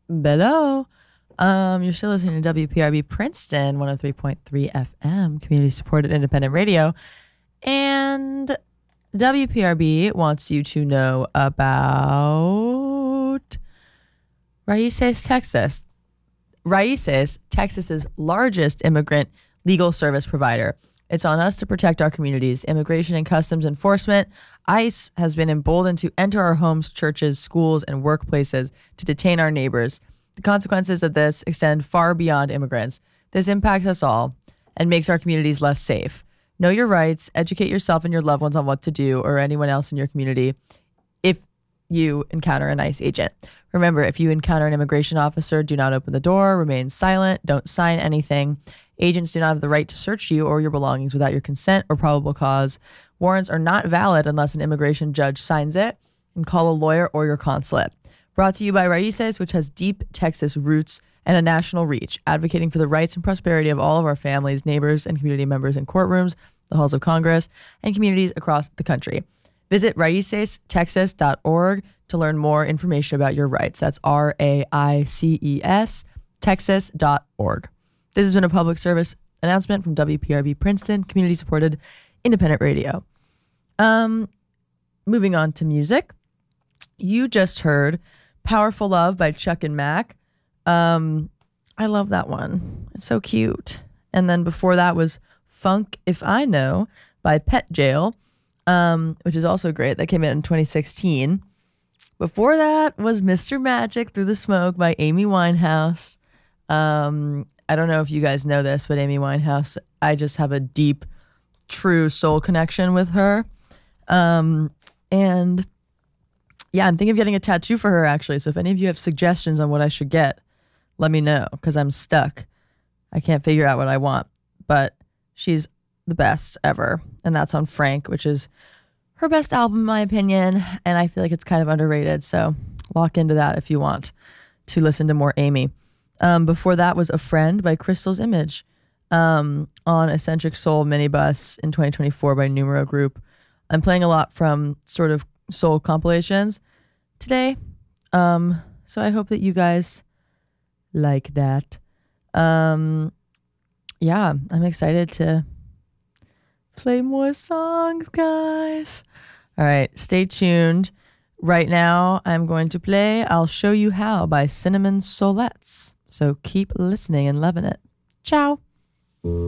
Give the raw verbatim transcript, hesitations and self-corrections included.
Hello. Um, you're still listening to W P R B Princeton one oh three point three F M, community supported independent radio. And W P R B wants you to know about Raíces, Texas. Raíces, Texas's largest immigrant legal service provider. It's on us to protect our communities. Immigration and Customs Enforcement, ICE, has been emboldened to enter our homes, churches, schools, and workplaces to detain our neighbors. The consequences of this extend far beyond immigrants. This impacts us all and makes our communities less safe. Know your rights, educate yourself and your loved ones on what to do, or anyone else in your community if you encounter an ICE agent. Remember, if you encounter an immigration officer, do not open the door, remain silent, don't sign anything. Agents do not have the right to search you or your belongings without your consent or probable cause. Warrants are not valid unless an immigration judge signs it, and call a lawyer or your consulate. Brought to you by Raíces, which has deep Texas roots and a national reach, advocating for the rights and prosperity of all of our families, neighbors, and community members in courtrooms, the halls of Congress, and communities across the country. Visit raíces texas dot org to learn more information about your rights. That's R A I C E S, texas dot org. This has been a public service announcement from W P R B Princeton, community-supported independent radio. Um, moving on to music. You just heard Powerful Love by Chuck and Mac. Um, I love that one. It's so cute. And then before that was Funk If I Know by Pet Jail, um, which is also great. That came out in twenty sixteen. Before that was Mister Magic Through the Smoke by Amy Winehouse. Um, I don't know if you guys know this, but Amy Winehouse, I just have a deep, true soul connection with her. Um, and yeah, I'm thinking of getting a tattoo for her, actually. So if any of you have suggestions on what I should get, let me know, because I'm stuck. I can't figure out what I want. But she's the best ever. And that's on Frank, which is her best album, in my opinion. And I feel like it's kind of underrated. So lock into that if you want to listen to more Amy. Um, before that was A Friend by Crystal's Image, um, on Eccentric Soul Minibus in twenty twenty-four by Numero Group. I'm playing a lot from sort of soul compilations today. Um, so I hope that you guys like that. Um, yeah, I'm excited to play more songs, guys. All right, stay tuned. Right now, I'm going to play I'll Show You How by Cinnamon Soulettes. So keep listening and loving it. Ciao.